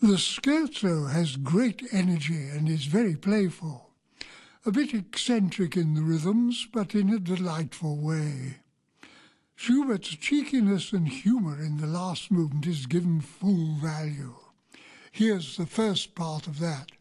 The scherzo has great energy and is very playful, a bit eccentric in the rhythms, but in a delightful way. Schubert's cheekiness and humour in the last movement is given full value. Here's the first part of that.